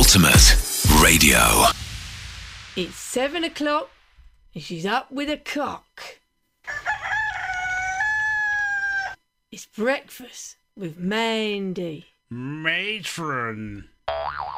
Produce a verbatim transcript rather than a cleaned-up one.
Ultimate Radio. It's seven o'clock and she's up with a cock. It's breakfast with Mandy. Matron.